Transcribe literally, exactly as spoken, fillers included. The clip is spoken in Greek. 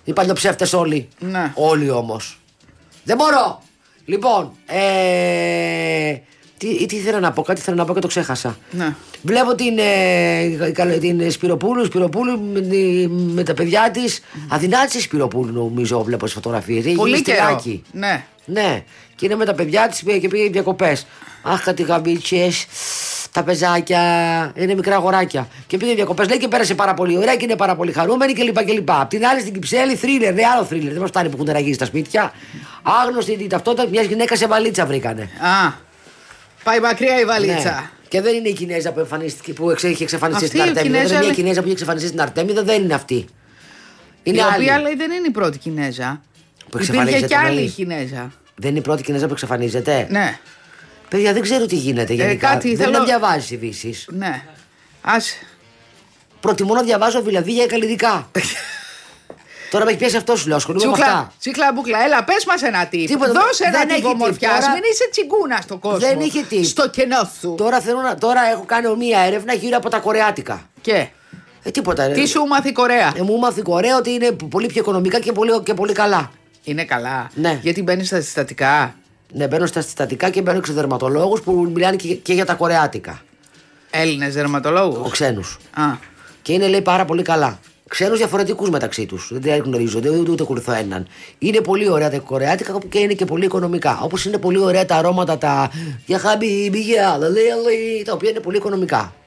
Οι παλιοψεύτες όλοι. Ναι. Όλοι όμως. Δεν μπορώ. Λοιπόν, ε, τι, τι ήθελα να πω, κάτι ήθελα να πω και το ξέχασα. Ναι. Βλέπω την, ε, την Σπυροπούλου, Σπυροπούλου με, με τα παιδιά της. Mm. Αδυνάτησε η Σπυροπούλου, νομίζω, βλέπω στις φωτογραφίες. Πολύ καιρό. Ναι. Ναι. Και είναι με τα παιδιά της και πήγε διακοπές. Αχ, κάτι γαμπίτσες, τα πεζάκια. Είναι μικρά αγοράκια. Και πήγε διακοπές, λέει, και πέρασε πάρα πολύ ωραία και είναι πάρα πολύ χαρούμενη κλπ. Απ' την άλλη στην Κυψέλη, θρίλερ, ναι, άλλο θρίλερ. Δεν μας φτάνει που έχουν τεραγίσει στα σπίτια. Άγνωστη η ταυτότητα μια γυναίκα σε βαλίτσα βρήκανε. Α. Πάει μακριά η βαλίτσα. Ναι. Και δεν είναι η Κινέζα που, εμφανίστηκε, που είχε εξαφανιστεί αυτή στην Αρτέμιδα. Κινέζα... Δεν είναι μια Κινέζα που είχε εξαφανιστεί στην Αρτέμιδα, δεν είναι αυτή. Είναι η άλλη. οποία λέει δεν είναι η πρώτη Κινέζα. Που υπήρχε κι άλλη Κινέζα. Δεν είναι η πρώτη Κινέζα που εξαφανίζεται. Ναι. Παιδιά, δεν ξέρω τι γίνεται γενικά. Ε, κάτι δεν θέλω... θέλω... διαβάζει ειδήσεις. Ναι. Ας... Προτιμώ να διαβάζω δηλαδή για καλλιδικά. Τώρα με έχει πιάσει αυτό, σου λέω. Ασχολούμαι με αυτά. Τσίχλα μπουκλα, έλα, πες μας ένα τύπο. Τίποτα, δώσε δεν ένα τύπο ομορφιάς. Τώρα... Μην είσαι τσιγκούνα στον κόσμο. Δεν είχε τι. Στο κενό σου. Τώρα, θέλω να... Τώρα έχω κάνει μία έρευνα γύρω από τα κορεάτικα. Και. Ε, τίποτα. Τι σου μάθει η Κορέα. Ε, μου μάθει η Κορέα ότι είναι πολύ πιο οικονομικά και πολύ, και πολύ καλά. Είναι καλά. Ναι. Γιατί μπαίνει στα συστατικά. Ναι, μπαίνω στα συστατικά και μπαίνω σε δερματολόγους που μιλάνε και, και για τα κορεάτικα. Έλληνες δερματολόγους. Ξένους. Α. Και είναι, λέει, πάρα πολύ καλά. Ξένους διαφορετικούς μεταξύ τους. Δεν γνωρίζονται, ούτε, ούτε ακολουθώ έναν. Είναι πολύ ωραία τα κορεάτικα και είναι και πολύ οικονομικά. Όπως είναι πολύ ωραία τα αρώματα, τα. Για χαμπί, τα οποία είναι πολύ οικονομικά.